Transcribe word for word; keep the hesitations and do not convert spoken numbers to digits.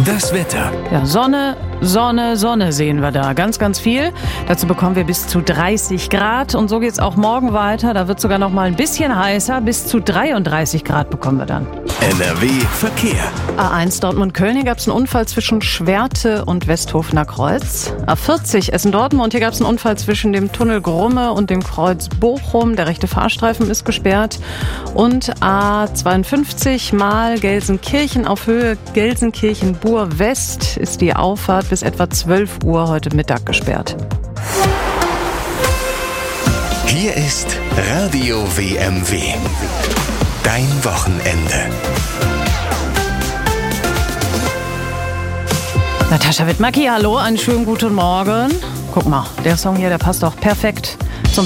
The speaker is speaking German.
Das Wetter. Ja, Sonne, Sonne, Sonne sehen wir da. Ganz, ganz viel. Dazu bekommen wir bis zu dreißig Grad. Und so geht's auch morgen weiter. Da wird sogar noch mal ein bisschen heißer. Bis zu dreiunddreißig Grad bekommen wir dann. N R W Verkehr. A eins Dortmund-Köln, hier gab es einen Unfall zwischen Schwerte und Westhofener Kreuz. A vierzig Essen-Dortmund, hier gab es einen Unfall zwischen dem Tunnel Grumme und dem Kreuz Bochum. Der rechte Fahrstreifen ist gesperrt. Und A zweiundfünfzig mal Gelsenkirchen auf Höhe Gelsenkirchen-Bur-West ist die Auffahrt bis etwa zwölf Uhr heute Mittag gesperrt. Hier ist Radio W M W. Dein Wochenende. Natascha Wittmacki, hallo, einen schönen guten Morgen. Guck mal, der Song hier, der passt doch perfekt